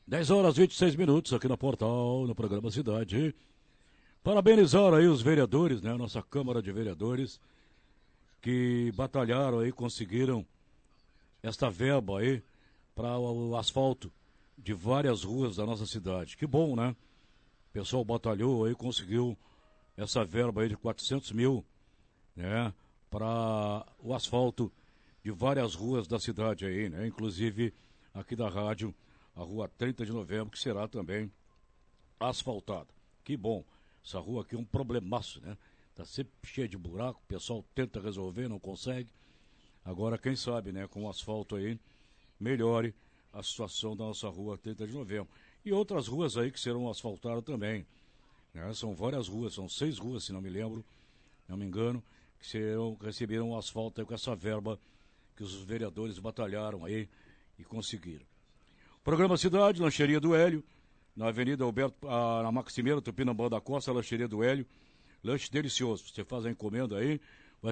10 horas e 26 minutos aqui na Portal, no programa Cidade. Parabenizar aí os vereadores, né? Nossa Câmara de Vereadores, que batalharam aí, conseguiram esta verba aí para o asfalto de várias ruas da nossa cidade. Que bom, né? O pessoal batalhou aí, conseguiu essa verba aí de 400 mil, né? Para o asfalto de várias ruas da cidade aí, né? Inclusive aqui da rádio, a rua 30 de novembro, que será também asfaltada. Que bom. Essa rua aqui é um problemaço, né? Tá sempre cheia de buraco, o pessoal tenta resolver, não consegue. Agora, quem sabe, né, com o asfalto aí, melhore a situação da nossa rua 30 de novembro. E outras ruas aí que serão asfaltadas também, né? São várias ruas, são 6 ruas, se não me lembro, não me engano, que receberam asfalto aí com essa verba que os vereadores batalharam aí e conseguiram. Programa Cidade, Lancheria do Hélio, na Avenida Alberto, na Maximiano, Tupinambá da Costa, Lancheria do Hélio. Lanche delicioso. Você faz a encomenda aí,